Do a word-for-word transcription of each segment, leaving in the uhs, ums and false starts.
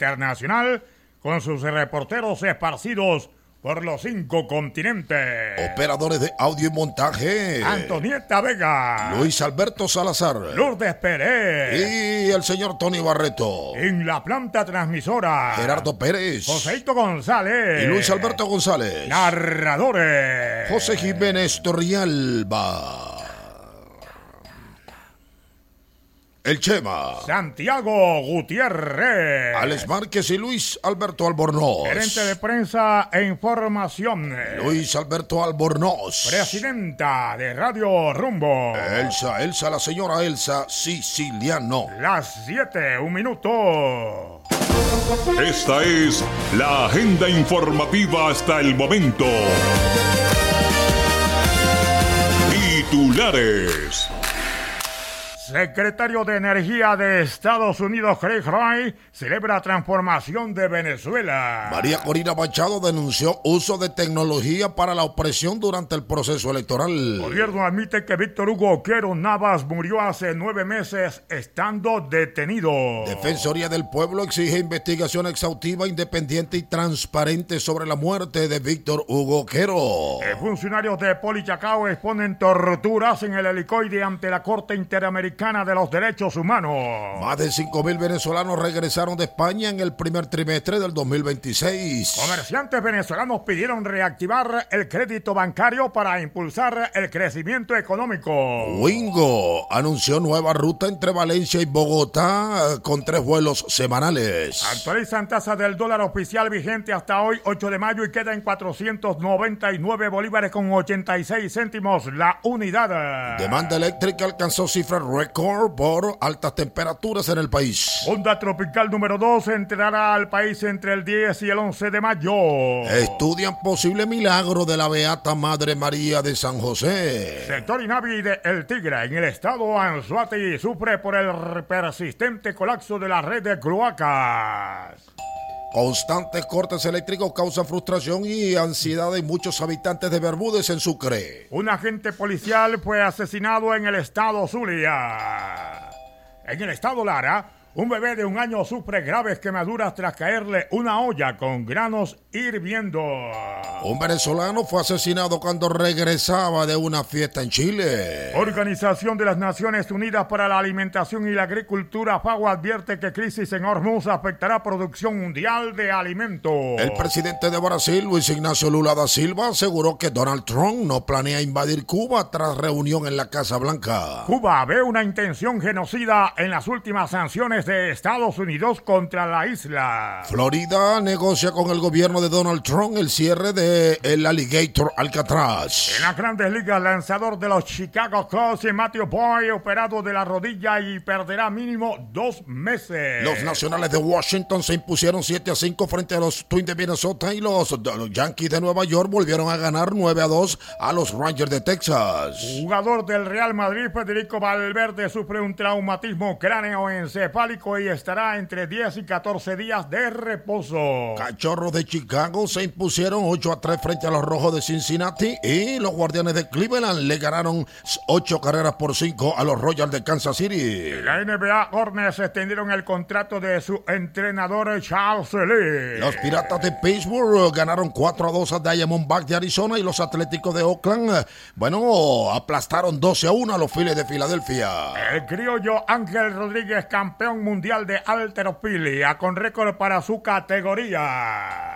internacional con sus reporteros esparcidos por los cinco continentes. Operadores de audio y montaje: Antonieta Vega, Luis Alberto Salazar, Lourdes Pérez y el señor Tony Barreto. En la planta transmisora, Gerardo Pérez, Joseito González y Luis Alberto González. Narradores, José Jiménez Torrialba, el Chema, Santiago Gutiérrez, Alex Márquez y Luis Alberto Albornoz. Gerente de prensa e información, Luis Alberto Albornoz. Presidenta de Radio Rumbo, Elsa, Elsa, la señora Elsa Siciliano. Las siete, un minuto. Esta es la agenda informativa hasta el momento. Titulares. Secretario de Energía de Estados Unidos, Craig Wright, celebra transformación de Venezuela. María Corina Machado denunció uso de tecnología para la opresión durante el proceso electoral. El gobierno admite que Víctor Hugo Oquero Navas murió hace nueve meses estando detenido. Defensoría del Pueblo exige investigación exhaustiva, independiente y transparente sobre la muerte de Víctor Hugo Oquero. El funcionarios de Polichacao exponen torturas en el helicoide ante la Corte Interamericana de los Derechos Humanos. Más de cinco mil venezolanos regresaron de España en el primer trimestre del dos mil veintiséis. Comerciantes venezolanos pidieron reactivar el crédito bancario para impulsar el crecimiento económico. Wingo anunció nueva ruta entre Valencia y Bogotá con tres vuelos semanales. Actualizan tasa del dólar oficial vigente hasta hoy, ocho de mayo, y queda en cuatrocientos noventa y nueve bolívares con ochenta y seis céntimos la unidad. Demanda eléctrica alcanzó cifras récord por altas temperaturas en el país. Onda tropical número dos entrará al país entre el diez y el once de mayo. Estudian posible milagro de la Beata Madre María de San José. Sector Inhabi de El Tigre, en el estado Anzoátegui, sufre por el persistente colapso de la red de cloacas. Constantes cortes eléctricos causan frustración y ansiedad en muchos habitantes de Bermúdez en Sucre. Un agente policial fue asesinado en el estado Zulia. En el estado Lara, un bebé de un año sufre graves quemaduras tras caerle una olla con granos hirviendo. Un venezolano fue asesinado cuando regresaba de una fiesta en Chile. Organización de las Naciones Unidas para la Alimentación y la Agricultura, FAO, advierte que crisis en Hormuz afectará producción mundial de alimentos. El presidente de Brasil, Luis Ignacio Lula da Silva, aseguró que Donald Trump no planea invadir Cuba tras reunión en la Casa Blanca. Cuba ve una intención genocida en las últimas sanciones de Estados Unidos contra la isla. Florida negocia con el gobierno de Donald Trump el cierre de el Alligator Alcatraz. En las Grandes Ligas, lanzador de los Chicago Cubs, Matthew Boyd, operado de la rodilla y perderá mínimo dos meses. Los Nacionales de Washington se impusieron siete a cinco frente a los Twins de Minnesota y los Yankees de Nueva York volvieron a ganar nueve a dos a los Rangers de Texas. Jugador del Real Madrid, Federico Valverde, sufre un traumatismo cráneoencefálico y estará entre diez y catorce días de reposo. Cachorros de Chicago se impusieron ocho a tres frente a los Rojos de Cincinnati y los Guardianes de Cleveland le ganaron ocho carreras por cinco a los Royals de Kansas City. En la N B A, Hornets extendieron el contrato de su entrenador Charles Lee. Los Piratas de Pittsburgh ganaron cuatro a dos a Diamondbacks de Arizona y los Atléticos de Oakland, bueno, aplastaron doce a uno a los Phillies de Filadelfia. El criollo Ángel Rodríguez, campeón mundial de halterofilia, con récord para su categoría.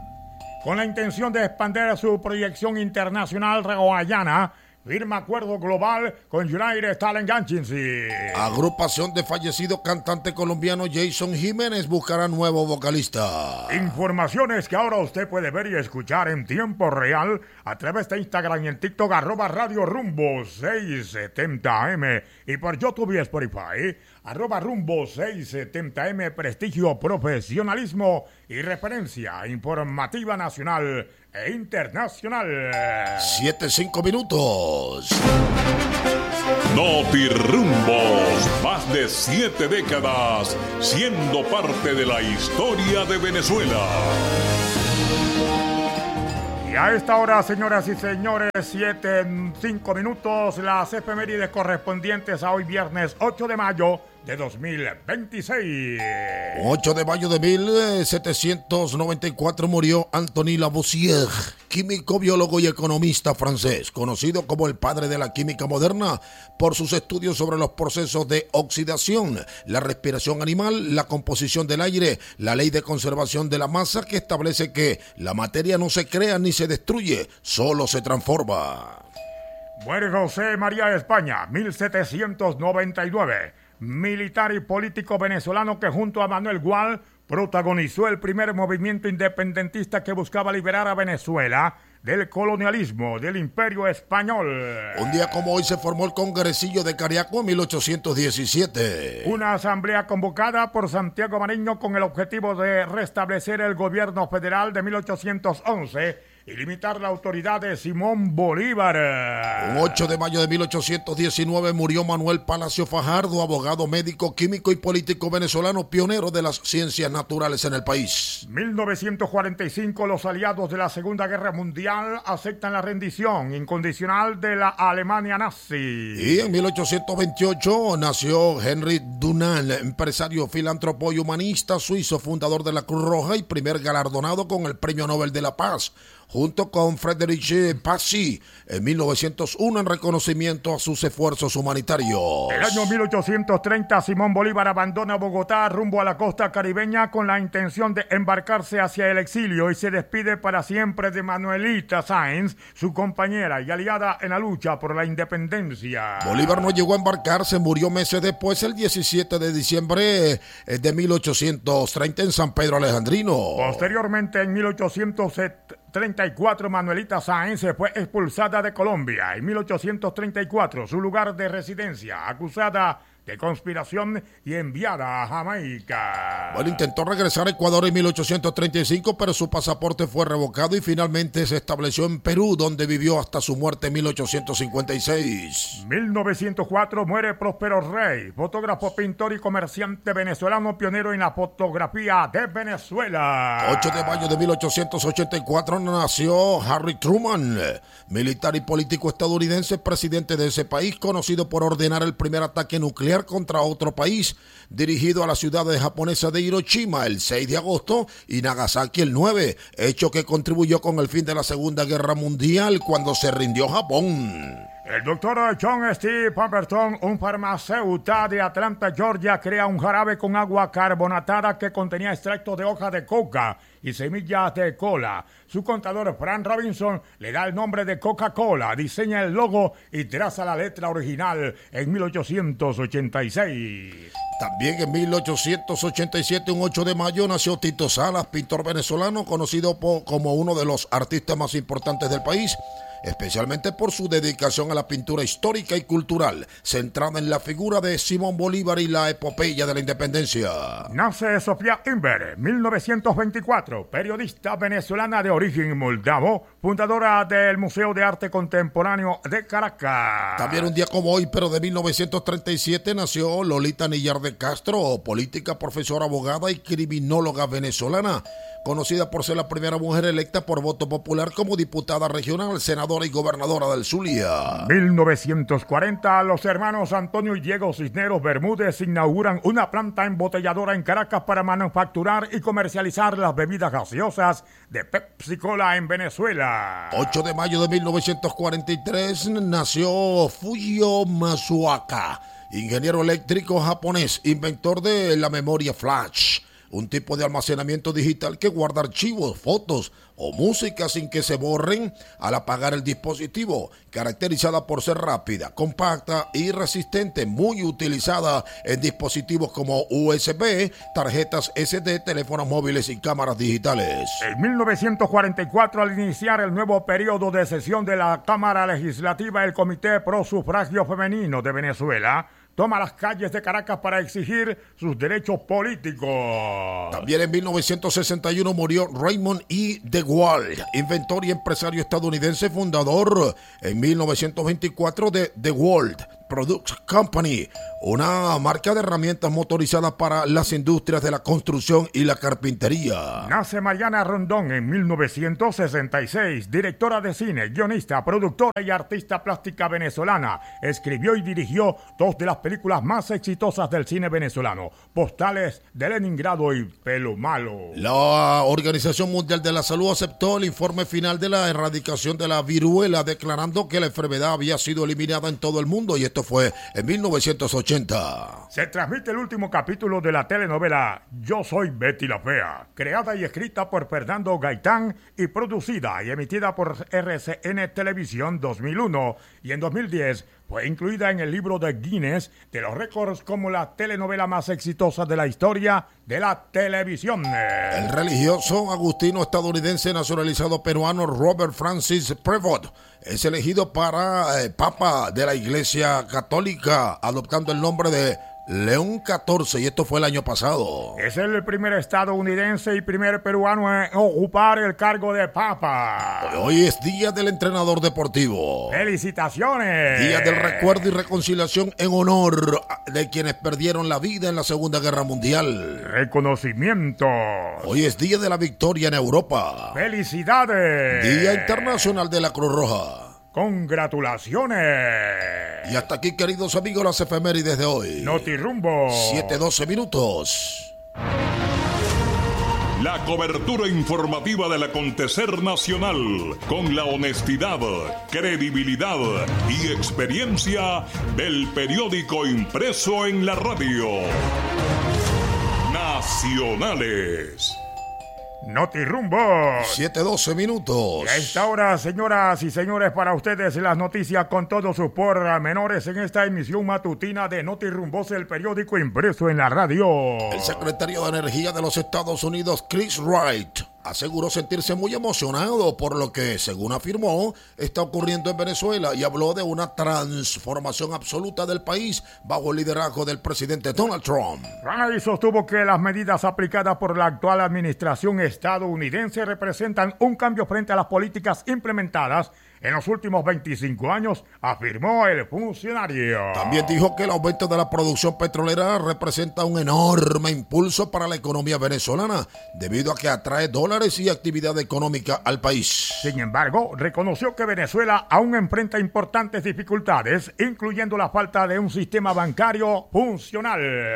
Con la intención de expandir su proyección internacional, Guayana firma acuerdo global con United Talent Agency. Agrupación de fallecido cantante colombiano Jason Jiménez buscará nuevo vocalista. Informaciones que ahora usted puede ver y escuchar en tiempo real a través de Instagram y en TikTok, arroba Radio Rumbo seiscientos setenta eme, y por YouTube y Spotify, arroba Rumbo seiscientos setenta eme, prestigio, profesionalismo y referencia informativa nacional e internacional. Siete, cinco minutos. Notirumbos, más de siete décadas siendo parte de la historia de Venezuela. Y a esta hora, señoras y señores, siete, cinco minutos, las efemérides correspondientes a hoy viernes ocho de mayo de dos mil veintiséis. ocho de mayo de mil setecientos noventa y cuatro murió Antoine Lavoisier, químico, biólogo y economista francés, conocido como el padre de la química moderna por sus estudios sobre los procesos de oxidación, la respiración animal, la composición del aire, la ley de conservación de la masa que establece que la materia no se crea ni se destruye, solo se transforma. Muere José María de España, mil setecientos noventa y nueve. Militar y político venezolano que junto a Manuel Gual protagonizó el primer movimiento independentista que buscaba liberar a Venezuela del colonialismo del Imperio Español. Un día como hoy se formó el Congresillo de Cariaco en mil ochocientos diecisiete. Una asamblea convocada por Santiago Mariño con el objetivo de restablecer el gobierno federal de mil ochocientos once y limitar la autoridad de Simón Bolívar. Un ocho de mayo de mil ochocientos diecinueve murió Manuel Palacio Fajardo, abogado, médico, químico y político venezolano, pionero de las ciencias naturales en el país. mil novecientos cuarenta y cinco, los aliados de la Segunda Guerra Mundial aceptan la rendición incondicional de la Alemania nazi. Y en mil ochocientos veintiocho nació Henry Dunant, empresario, filántropo y humanista suizo, fundador de la Cruz Roja y primer galardonado con el Premio Nobel de la Paz, junto con Frédéric Passy en mil novecientos uno en reconocimiento a sus esfuerzos humanitarios. El año mil ochocientos treinta, Simón Bolívar abandona Bogotá rumbo a la costa caribeña con la intención de embarcarse hacia el exilio y se despide para siempre de Manuelita Sáenz, su compañera y aliada en la lucha por la independencia. Bolívar no llegó a embarcarse, murió meses después, el diecisiete de diciembre de mil ochocientos treinta en San Pedro Alejandrino. Posteriormente, en mil ochocientos treinta y cuatro, Manuelita Sáenz fue expulsada de Colombia. En mil ochocientos treinta y cuatro, su lugar de residencia, acusada de conspiración y enviada a Jamaica. Bueno, intentó regresar a Ecuador en mil ochocientos treinta y cinco, pero su pasaporte fue revocado y finalmente se estableció en Perú, donde vivió hasta su muerte en mil ochocientos cincuenta y seis. mil novecientos cuatro muere Próspero Rey, fotógrafo, pintor y comerciante venezolano, pionero en la fotografía de Venezuela. ocho de mayo de mil ochocientos ochenta y cuatro nació Harry Truman, militar y político estadounidense, presidente de ese país, conocido por ordenar el primer ataque nuclear contra otro país, dirigido a la ciudad japonesa de Hiroshima el seis de agosto y Nagasaki el nueve, hecho que contribuyó con el fin de la Segunda Guerra Mundial cuando se rindió Japón. El doctor John Steve Pemberton, un farmacéutico de Atlanta, Georgia, crea un jarabe con agua carbonatada que contenía extracto de hoja de coca y semillas de cola. Su contador Frank Robinson le da el nombre de Coca-Cola, diseña el logo y traza la letra original en mil ochocientos ochenta y seis. También en mil ochocientos ochenta y siete, un ocho de mayo, nació Tito Salas, pintor venezolano, conocido po- como uno de los artistas más importantes del país, especialmente por su dedicación a la pintura histórica y cultural, centrada en la figura de Simón Bolívar y la epopeya de la independencia. Nace Sofía Inver, mil novecientos veinticuatro, periodista venezolana de origen moldavo, fundadora del Museo de Arte Contemporáneo de Caracas. También un día como hoy, pero de mil novecientos treinta y siete, nació Lolita Nillar de Castro, política, profesora, abogada y criminóloga venezolana, conocida por ser la primera mujer electa por voto popular como diputada regional, senadora y gobernadora del Zulia. mil novecientos cuarenta, los hermanos Antonio y Diego Cisneros Bermúdez inauguran una planta embotelladora en Caracas para manufacturar y comercializar las bebidas gaseosas de Pepsi Cola en Venezuela. ocho de mayo de mil novecientos cuarenta y tres nació Fujio Masuoka, ingeniero eléctrico japonés, inventor de la memoria flash, un tipo de almacenamiento digital que guarda archivos, fotos o música sin que se borren al apagar el dispositivo, caracterizada por ser rápida, compacta y resistente, muy utilizada en dispositivos como U S B, tarjetas ese de, teléfonos móviles y cámaras digitales. En mil novecientos cuarenta y cuatro, al iniciar el nuevo periodo de sesión de la Cámara Legislativa, el Comité Pro Sufragio Femenino de Venezuela toma las calles de Caracas para exigir sus derechos políticos. También en mil novecientos sesenta y uno murió Raymond E. DeWalt, inventor y empresario estadounidense, fundador en mil novecientos veinticuatro de DeWalt, Products Company, una marca de herramientas motorizadas para las industrias de la construcción y la carpintería. Nace Mariana Rondón en mil novecientos sesenta y seis, directora de cine, guionista, productora y artista plástica venezolana. Escribió y dirigió dos de las películas más exitosas del cine venezolano, Postales de Leningrado y Pelo Malo. La Organización Mundial de la Salud aceptó el informe final de la erradicación de la viruela, declarando que la enfermedad había sido eliminada en todo el mundo, y esto fue en mil novecientos ochenta. Se transmite el último capítulo de la telenovela Yo Soy Betty la Fea, creada y escrita por Fernando Gaitán y producida y emitida por R C N Televisión dos mil uno, y en dos mil diez fue incluida en el libro de Guinness de los récords como la telenovela más exitosa de la historia de la televisión. El religioso agustino estadounidense nacionalizado peruano Robert Francis Prevost es elegido para eh, Papa de la Iglesia Católica, adoptando el nombre de León catorce, y esto fue el año pasado. Es el primer estadounidense y primer peruano en ocupar el cargo de Papa. Hoy es Día del Entrenador Deportivo. ¡Felicitaciones! Día del Recuerdo y Reconciliación en honor de quienes perdieron la vida en la Segunda Guerra Mundial. ¡Reconocimiento! Hoy es Día de la Victoria en Europa. ¡Felicidades! Día Internacional de la Cruz Roja. ¡Congratulaciones! Y hasta aquí, queridos amigos, las efemérides de hoy. Notirumbo. siete doce minutos. La cobertura informativa del acontecer nacional, con la honestidad, credibilidad y experiencia del periódico impreso en la radio. Nacionales. Notirumbo. siete doce minutos. Y a esta hora, señoras y señores, para ustedes las noticias con todos sus pormenores en esta emisión matutina de Notirumbo, el periódico impreso en la radio. El secretario de Energía de los Estados Unidos, Chris Wright, aseguró sentirse muy emocionado por lo que, según afirmó, está ocurriendo en Venezuela, y habló de una transformación absoluta del país bajo el liderazgo del presidente Donald Trump. Wright sostuvo que las medidas aplicadas por la actual administración estadounidense representan un cambio frente a las políticas implementadas en los últimos veinticinco años, afirmó el funcionario. También dijo que el aumento de la producción petrolera representa un enorme impulso para la economía venezolana, debido a que atrae dólares y actividad económica al país. Sin embargo, reconoció que Venezuela aún enfrenta importantes dificultades, incluyendo la falta de un sistema bancario funcional.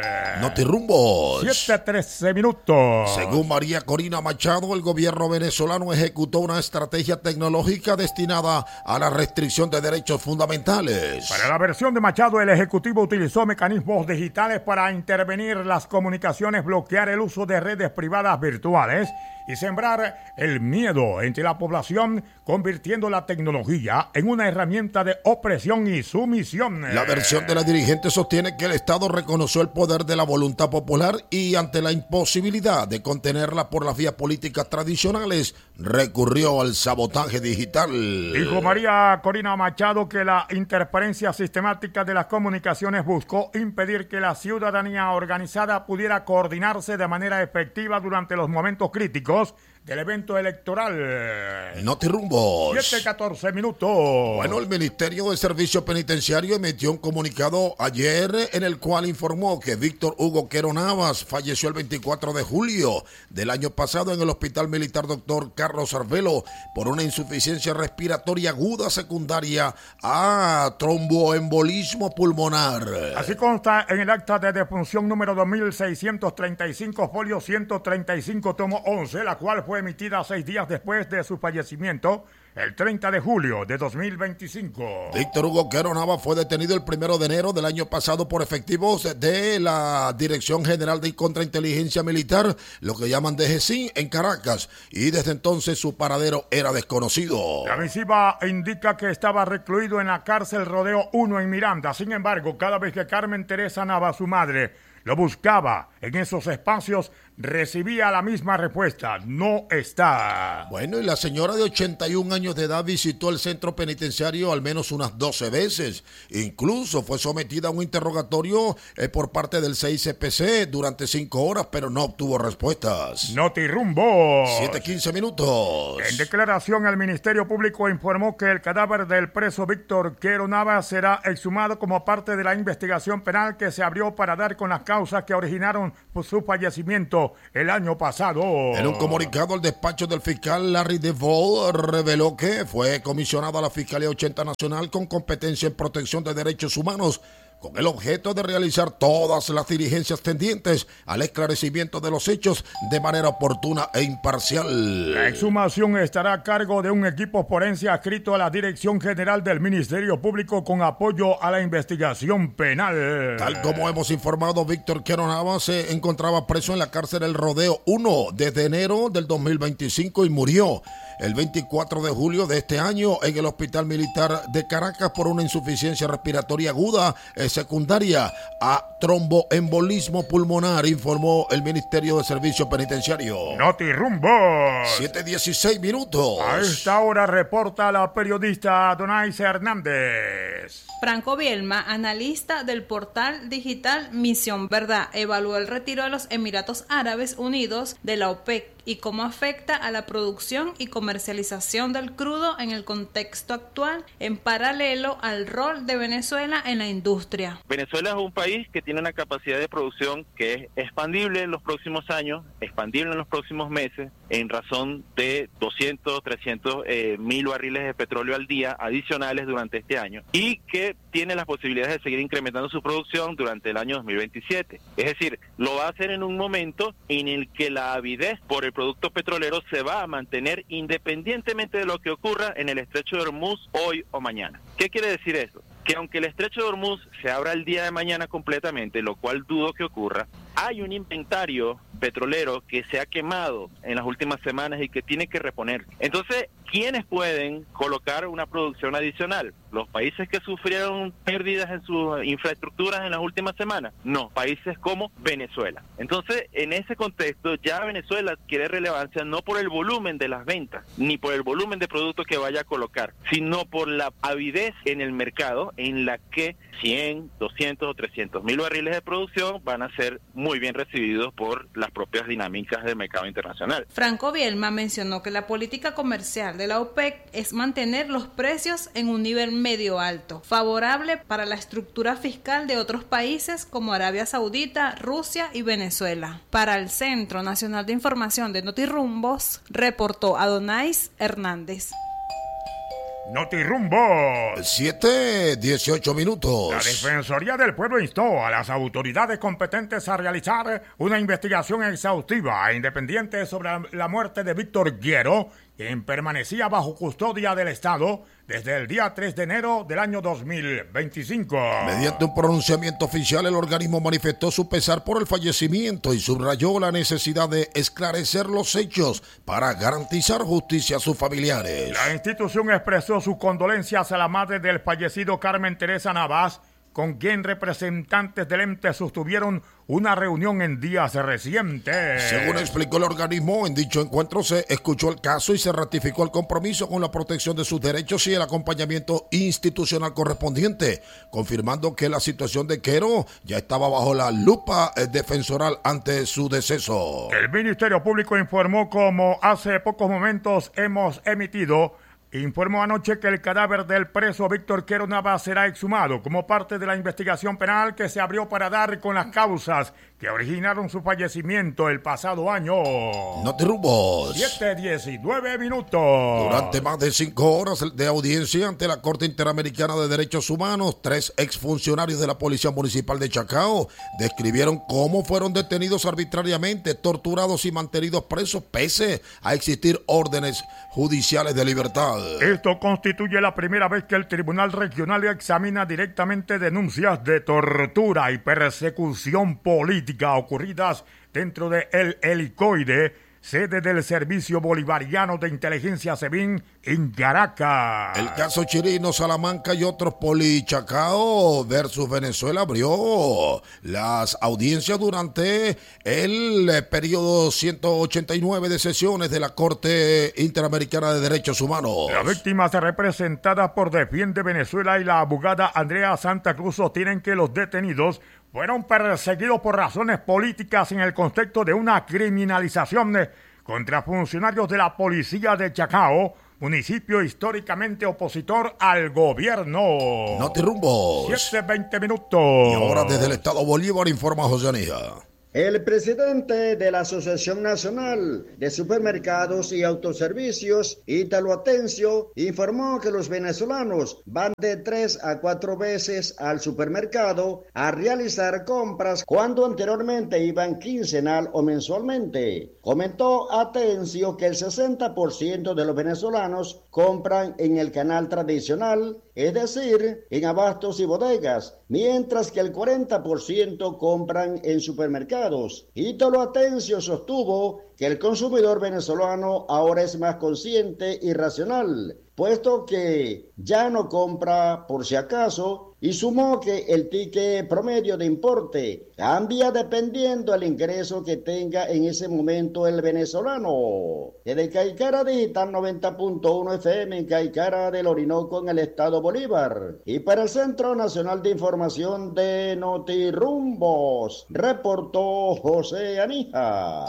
Notirrumbos. siete trece minutos. Según María Corina Machado, el gobierno venezolano ejecutó una estrategia tecnológica destinada a la restricción de derechos fundamentales. Para la versión de Machado, el Ejecutivo utilizó mecanismos digitales para intervenir las comunicaciones, bloquear el uso de redes privadas virtuales y sembrar el miedo entre la población, convirtiendo la tecnología en una herramienta de opresión y sumisión. La versión de la dirigente sostiene que el Estado reconoció el poder de la voluntad popular y, ante la imposibilidad de contenerla por las vías políticas tradicionales, recurrió al sabotaje digital. Dijo María Corina Machado que la interferencia sistemática de las comunicaciones buscó impedir que la ciudadanía organizada pudiera coordinarse de manera efectiva durante los momentos críticos del evento electoral. Notirrumbos. siete catorce minutos. Bueno, el Ministerio de Servicio Penitenciario emitió un comunicado ayer en el cual informó que Víctor Hugo Quero Navas falleció el veinticuatro de julio del año pasado en el Hospital Militar Doctor Carlos Arvelo por una insuficiencia respiratoria aguda secundaria a tromboembolismo pulmonar. Así consta en el acta de defunción número dos mil seiscientos treinta y cinco, folio ciento treinta y cinco, tomo once, la cual fue emitida seis días después de su fallecimiento, el treinta de julio de dos mil veinticinco. Víctor Hugo Quero Navas fue detenido el primero de enero del año pasado por efectivos de la Dirección General de Contrainteligencia Militar, lo que llaman D G C I, en Caracas, y desde entonces su paradero era desconocido. La misiva indica que estaba recluido en la cárcel Rodeo uno en Miranda. Sin embargo, cada vez que Carmen Teresa Navas, su madre, lo buscaba en esos espacios, recibía la misma respuesta: no está. Bueno, y la señora de ochenta y un años de edad visitó el centro penitenciario al menos unas doce veces. Incluso fue sometida a un interrogatorio eh, por parte del C I C P C durante cinco horas, pero no obtuvo respuestas. Notirumbo. siete quince minutos. En declaración, el Ministerio Público informó que el cadáver del preso Víctor Quero Navas será exhumado como parte de la investigación penal que se abrió para dar con las causas que originaron su fallecimiento el año pasado. En un comunicado, el despacho del fiscal Larry DeVol reveló que fue comisionado a la Fiscalía ochenta Nacional con competencia en protección de derechos humanos, con el objeto de realizar todas las diligencias tendientes al esclarecimiento de los hechos de manera oportuna e imparcial. La exhumación estará a cargo de un equipo forense adscrito a la Dirección General del Ministerio Público con apoyo a la investigación penal. Tal como hemos informado, Víctor Quero Navas se encontraba preso en la cárcel El Rodeo uno desde enero del dos mil veinticinco y murió el veinticuatro de julio de este año en el Hospital Militar de Caracas por una insuficiencia respiratoria aguda eh, secundaria a tromboembolismo pulmonar, informó el Ministerio de Servicio Penitenciario. Notirumbo. siete dieciséis minutos. A esta hora reporta la periodista Donais Hernández. Franco Bielma, analista del portal digital Misión Verdad, evaluó el retiro de los Emiratos Árabes Unidos de la OPEC y cómo afecta a la producción y comercialización del crudo en el contexto actual, en paralelo al rol de Venezuela en la industria. Venezuela es un país que tiene una capacidad de producción que es expandible en los próximos años, expandible en los próximos meses, en razón de doscientos, trescientos eh, mil barriles de petróleo al día adicionales durante este año, y que tiene las posibilidades de seguir incrementando su producción durante el año dos mil veintisiete. Es decir, lo va a hacer en un momento en el que la avidez por el producto petrolero se va a mantener independientemente de lo que ocurra en el estrecho de Hormuz hoy o mañana. ¿Qué quiere decir eso? Que aunque el estrecho de Hormuz se abra el día de mañana completamente, lo cual dudo que ocurra, hay un inventario petrolero que se ha quemado en las últimas semanas y que tiene que reponer. Entonces, ¿quiénes pueden colocar una producción adicional? ¿Los países que sufrieron pérdidas en sus infraestructuras en las últimas semanas? No, países como Venezuela. Entonces, en ese contexto, ya Venezuela adquiere relevancia no por el volumen de las ventas, ni por el volumen de productos que vaya a colocar, sino por la avidez en el mercado en la que cien, doscientos o trescientos mil barriles de producción van a ser muy bien recibidos por las propias dinámicas del mercado internacional. Franco Bielma mencionó que la política comercial de la OPEC es mantener los precios en un nivel medio alto, favorable para la estructura fiscal de otros países como Arabia Saudita, Rusia y Venezuela. Para el Centro Nacional de Información de Notirumbos, reportó Adonais Hernández. Notirumbo. siete dieciocho minutos. La Defensoría del Pueblo instó a las autoridades competentes a realizar una investigación exhaustiva e independiente sobre la muerte de Víctor Quero, quien permanecía bajo custodia del Estado desde el día tres de enero del año dos mil veinticinco. Mediante un pronunciamiento oficial, el organismo manifestó su pesar por el fallecimiento y subrayó la necesidad de esclarecer los hechos para garantizar justicia a sus familiares. La institución expresó sus condolencias a la madre del fallecido Carmen Teresa Navas, con quien representantes del ente sostuvieron una reunión en días recientes. Según explicó el organismo, en dicho encuentro se escuchó el caso y se ratificó el compromiso con la protección de sus derechos y el acompañamiento institucional correspondiente, confirmando que la situación de Quero ya estaba bajo la lupa defensoral ante su deceso. El Ministerio Público informó, como hace pocos momentos hemos emitido, informó anoche que el cadáver del preso Víctor Quero Navas será exhumado como parte de la investigación penal que se abrió para dar con las causas que originaron su fallecimiento el pasado año. Notirumbos. siete diecinueve minutos. Durante más de cinco horas de audiencia ante la Corte Interamericana de Derechos Humanos, tres exfuncionarios de la Policía Municipal de Chacao describieron cómo fueron detenidos arbitrariamente, torturados y mantenidos presos pese a existir órdenes judiciales de libertad. Esto constituye la primera vez que el Tribunal Regional examina directamente denuncias de tortura y persecución política ocurridas dentro de el helicoide sede del Servicio Bolivariano de Inteligencia SEBIN en Caracas. El caso Chirino, Salamanca y otros Polichacao versus Venezuela abrió las audiencias durante el periodo ciento ochenta y nueve de sesiones de la Corte Interamericana de Derechos Humanos. Las víctimas representadas por Defiende Venezuela y la abogada Andrea Santa Cruz sostienen que los detenidos fueron perseguidos por razones políticas en el contexto de una criminalización contra funcionarios de la policía de Chacao, municipio históricamente opositor al gobierno. Notirumbos. siete veinte minutos. Y ahora desde el Estado Bolívar informa José Anija. El presidente de la Asociación Nacional de Supermercados y Autoservicios, Ítalo Atencio, informó que los venezolanos van de tres a cuatro veces al supermercado a realizar compras cuando anteriormente iban quincenal o mensualmente. Comentó Atencio que el sesenta por ciento de los venezolanos compran en el canal tradicional, es decir, en abastos y bodegas, mientras que el cuarenta por ciento compran en supermercados. Ítalo Atencio sostuvo que el consumidor venezolano ahora es más consciente y racional, puesto que ya no compra por si acaso, y sumó que el ticket promedio de importe cambia dependiendo del ingreso que tenga en ese momento el venezolano. Desde Caicara Digital noventa punto uno F M en Caicara del Orinoco en el estado Bolívar. Y para el Centro Nacional de Información de Notirumbos, reportó José Anija.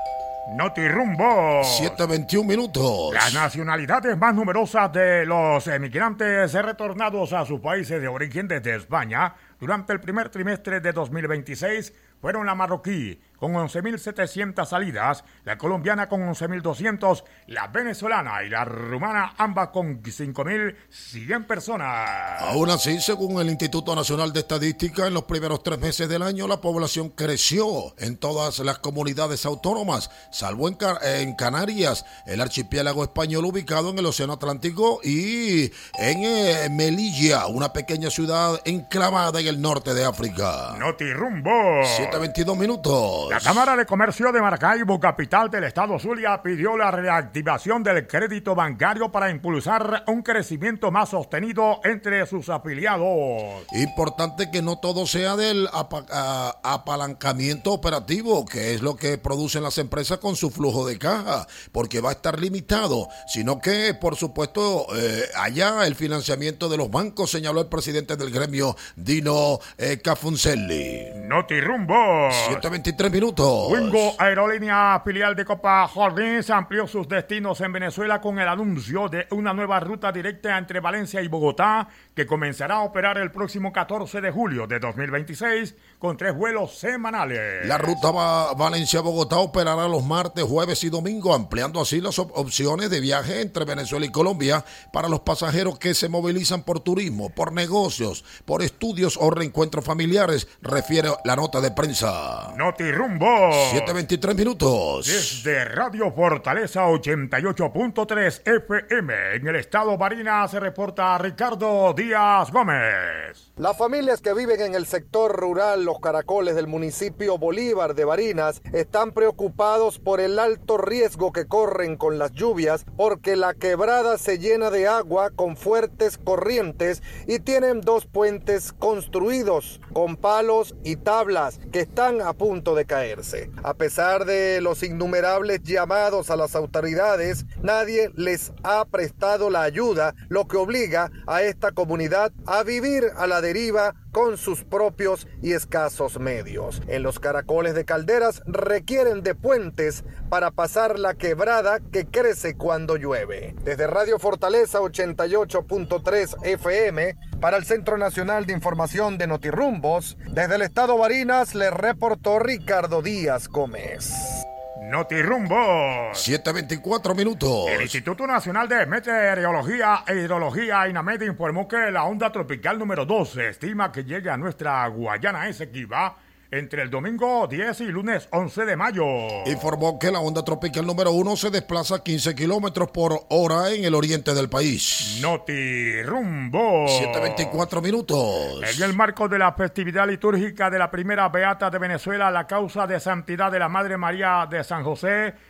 Notirumbo. siete veintiún minutos. Las nacionalidades más numerosas de los emigrantes retornados a sus países de origen desde España durante el primer trimestre de dos mil veintiséis fueron la marroquí, con once mil setecientas salidas, la colombiana con once mil doscientos, la venezolana y la rumana, ambas con cinco mil cien personas. Aún así, según el Instituto Nacional de Estadística, en los primeros tres meses del año la población creció en todas las comunidades autónomas, salvo en, Car- en Canarias, el archipiélago español ubicado en el Océano Atlántico, y en eh, Melilla, una pequeña ciudad enclavada en el norte de África. Notirumbo. siete veintidós minutos. La Cámara de Comercio de Maracaibo, capital del estado Zulia, pidió la reactivación del crédito bancario para impulsar un crecimiento más sostenido entre sus afiliados. Importante que no todo sea del apa- a- apalancamiento operativo, que es lo que producen las empresas con su flujo de caja, porque va a estar limitado, sino que, por supuesto, eh, haya el financiamiento de los bancos, señaló el presidente del gremio, Dino eh, Cafuncelli. Notirumbo. ciento veintitrés minutos. Wingo Aerolínea, filial de Copa Holdings, amplió sus destinos en Venezuela con el anuncio de una nueva ruta directa entre Valencia y Bogotá, que comenzará a operar el próximo catorce de julio de dos mil veintiséis con tres vuelos semanales. La ruta va Valencia-Bogotá operará los martes, jueves y domingo, ampliando así las op- opciones de viaje entre Venezuela y Colombia para los pasajeros que se movilizan por turismo, por negocios, por estudios o reencuentros familiares, refiere la nota de prensa. Notirumbo. siete veintitrés minutos. Desde Radio Fortaleza ochenta y ocho punto tres F M en el estado Barinas se reporta Ricardo Díaz Gómez. Las familias que viven en el sector rural Los Caracoles del municipio Bolívar de Barinas están preocupados por el alto riesgo que corren con las lluvias, porque la quebrada se llena de agua con fuertes corrientes y tienen dos puentes construidos con palos y tablas que están a punto de caerse. A pesar de los innumerables llamados a las autoridades, nadie les ha prestado la ayuda, lo que obliga a esta comunidad a vivir a la deriva con sus propios y escasos medios. En los Caracoles de Calderas requieren de puentes para pasar la quebrada que crece cuando llueve. Desde Radio Fortaleza ochenta y ocho punto tres F M, para el Centro Nacional de Información de Notirumbos, desde el estado Barinas, le reportó Ricardo Díaz Gómez. Notirumbo. siete veinticuatro minutos. El Instituto Nacional de Meteorología e Hidrología, INAMED, informó que la onda tropical número dos se estima que llegue a nuestra Guayana Esequiba entre el domingo diez y lunes once de mayo. Informó que la onda tropical número uno se desplaza a quince kilómetros por hora en el oriente del país. Notirumbo. siete veinticuatro minutos. En el marco de la festividad litúrgica de la primera beata de Venezuela, la causa de santidad de la Madre María de San José,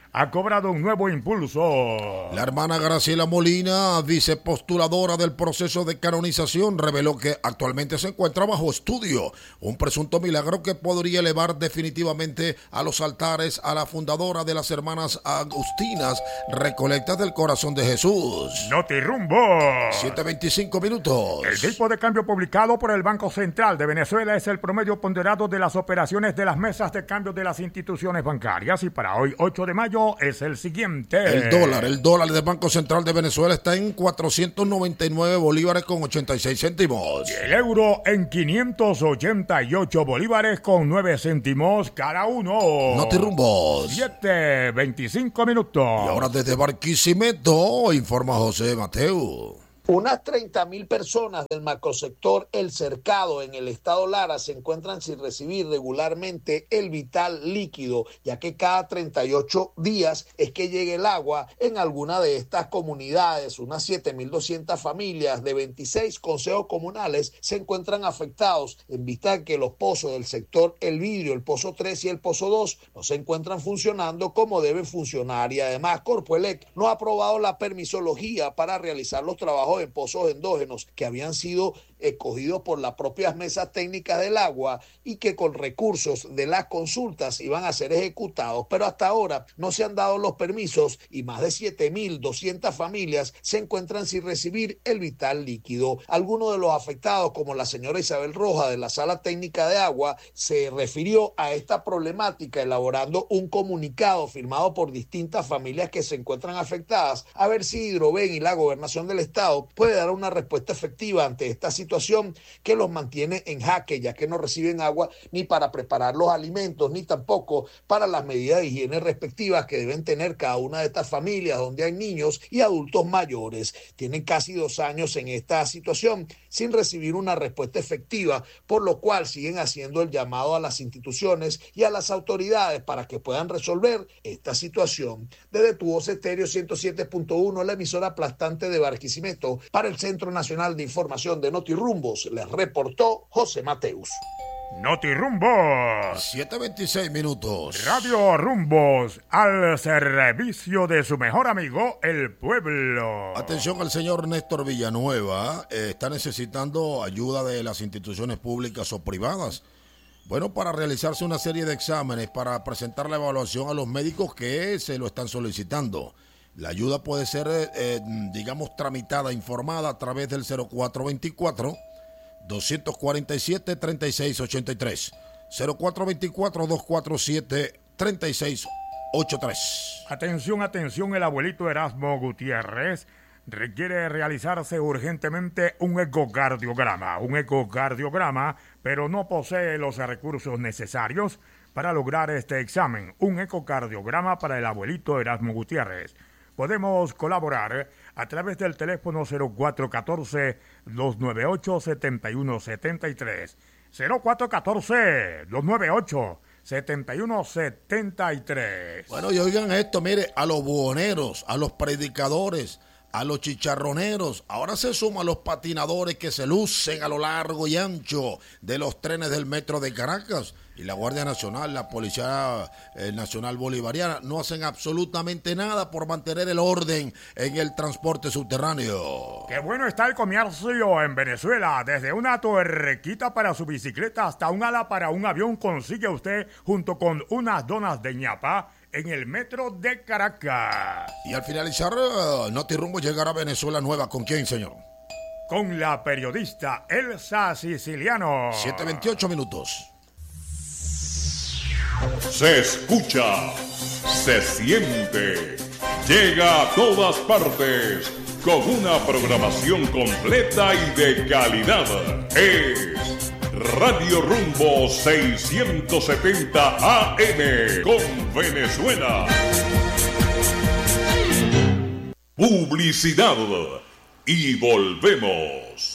ha cobrado un nuevo impulso. La hermana Graciela Molina, vicepostuladora del proceso de canonización, reveló que actualmente se encuentra bajo estudio un presunto milagro que podría elevar definitivamente a los altares a la fundadora de las hermanas agustinas Recolectas del Corazón de Jesús. Notirumbo. siete veinticinco minutos. El tipo de cambio publicado por el Banco Central de Venezuela es el promedio ponderado de las operaciones de las mesas de cambio de las instituciones bancarias y para hoy, ocho de mayo, es el siguiente. El dólar, el dólar del Banco Central de Venezuela está en cuatrocientos noventa y nueve bolívares con ochenta y seis céntimos. Y el euro en quinientos ochenta y ocho bolívares con nueve céntimos cada uno. Notirrumbos. siete veinticinco minutos. Y ahora desde Barquisimeto informa José Mateo. Unas treinta mil personas del macrosector El Cercado en el estado Lara se encuentran sin recibir regularmente el vital líquido, ya que cada treinta y ocho días es que llegue el agua en alguna de estas comunidades. Unas siete mil doscientas familias de veintiséis consejos comunales se encuentran afectados en vista de que los pozos del sector El Vidrio, el Pozo tres y el Pozo dos no se encuentran funcionando como deben funcionar y además Corpoelec no ha aprobado la permisología para realizar los trabajos en pozos endógenos que habían sido escogidos por las propias mesas técnicas del agua y que con recursos de las consultas iban a ser ejecutados, pero hasta ahora no se han dado los permisos y más de siete mil doscientas familias se encuentran sin recibir el vital líquido. Algunos de los afectados, como la señora Isabel Roja de la Sala Técnica de Agua, se refirió a esta problemática elaborando un comunicado firmado por distintas familias que se encuentran afectadas, a ver si Hidroven y la Gobernación del Estado puede dar una respuesta efectiva ante esta situación que los mantiene en jaque, ya que no reciben agua ni para preparar los alimentos, ni tampoco para las medidas de higiene respectivas que deben tener cada una de estas familias donde hay niños y adultos mayores. Tienen casi dos años en esta situación sin recibir una respuesta efectiva, por lo cual siguen haciendo el llamado a las instituciones y a las autoridades para que puedan resolver esta situación. Desde Tu Voz Estéreo ciento siete punto uno, la emisora aplastante de Barquisimeto, para el Centro Nacional de Información de Notirrumbos, les reportó José Mateus. Notirrumbos. siete veintiséis minutos. Radio Rumbos, al servicio de su mejor amigo, el pueblo. Atención al señor Néstor Villanueva, eh, está necesitando ayuda de las instituciones públicas o privadas. Bueno, para realizarse una serie de exámenes, para presentar la evaluación a los médicos que se lo están solicitando. La ayuda puede ser, eh, digamos, tramitada, informada a través del cero cuatro veinticuatro, doscientos cuarenta y siete, treinta y seis ochenta y tres. cero cuatro veinticuatro, doscientos cuarenta y siete, treinta y seis ochenta y tres. Atención, atención, el abuelito Erasmo Gutiérrez requiere realizarse urgentemente un ecocardiograma. Un ecocardiograma, pero no posee los recursos necesarios para lograr este examen. Un ecocardiograma para el abuelito Erasmo Gutiérrez. Podemos colaborar a través del teléfono cero cuatro uno cuatro, dos nueve ocho, siete uno siete tres. cero cuatro uno cuatro, dos nueve ocho, siete uno siete tres. Bueno, y oigan esto, mire, a los buhoneros, a los predicadores, a los chicharroneros, ahora se suman los patinadores que se lucen a lo largo y ancho de los trenes del metro de Caracas. Y la Guardia Nacional, la Policía eh, Nacional Bolivariana no hacen absolutamente nada por mantener el orden en el transporte subterráneo. Qué bueno está el comercio en Venezuela. Desde una tuerquita para su bicicleta hasta un ala para un avión consigue usted junto con unas donas de ñapa en el metro de Caracas. Y al finalizar, uh, Notirrumbo llegará a Venezuela Nueva. ¿Con quién, señor? Con la periodista Elsa Siciliano. siete veintiocho minutos. Se escucha, se siente, llega a todas partes con una programación completa y de calidad. Es Radio Rumbo seiscientos setenta A M con Venezuela. Publicidad y volvemos.